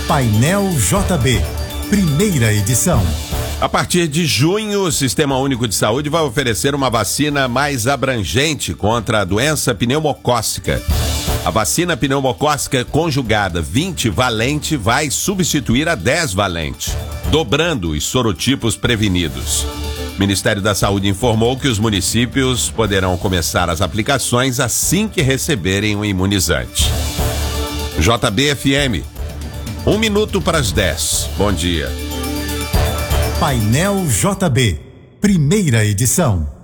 Painel JB, primeira edição. A partir de junho, o Sistema Único de Saúde vai oferecer uma vacina mais abrangente contra a doença pneumocócica. A vacina pneumocócica conjugada 20 valente vai substituir a 10 valente, dobrando os sorotipos prevenidos. O Ministério da Saúde informou que os municípios poderão começar as aplicações assim que receberem o imunizante. JB-FM, 1 minuto para as 10. Bom dia. Painel JB, primeira edição.